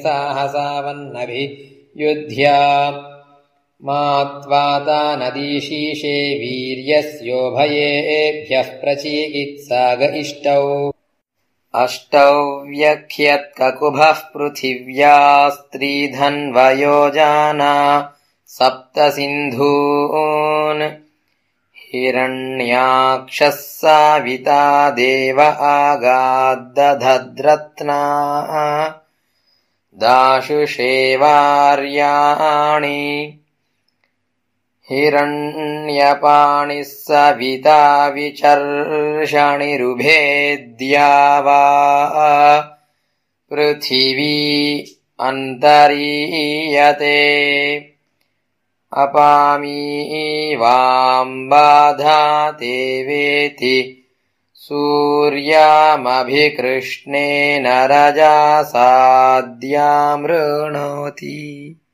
साहसावन्नभियुध्य मा त्वाता नदीशीषे वीर्यस्योभयेभ्यः प्रचीकित्साग इष्टौ अष्टौ व्यख्यत्ककुभः पृथिव्यास्त्रिधन्वयोजाना सप्त सिन्धून् हिरण्याक्षः साविता देव आगाद्दधद्रत्ना दाशुषेवार्याणि हिरण्यपाणिः सविता विचर्षणिरुभेद्या वा पृथिवी अन्तरीयते अपामीवाम्बाधा वेति सूर्यामभिकृष्णेन रजासाद्यामृणोति।